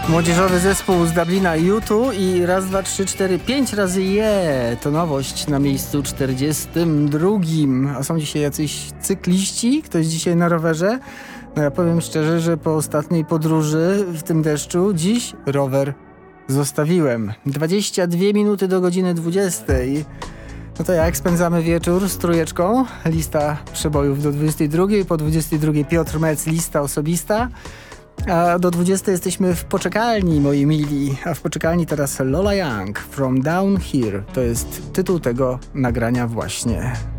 Młodzieżowy zespół z Dublina U2 i raz, dwa, trzy, cztery, 5 razy je. To nowość na miejscu 42. A są dzisiaj jacyś cykliści? Ktoś dzisiaj na rowerze? No ja powiem szczerze, że po ostatniej podróży w tym deszczu dziś rower zostawiłem. 22 minuty do godziny 20. No to jak spędzamy wieczór z trójeczką? Lista przebojów do 22. Po 22 Piotr Mec, lista osobista. A do 20 jesteśmy w poczekalni, moi mili. A w poczekalni teraz Lola Young, From Down Here. To jest tytuł tego nagrania właśnie.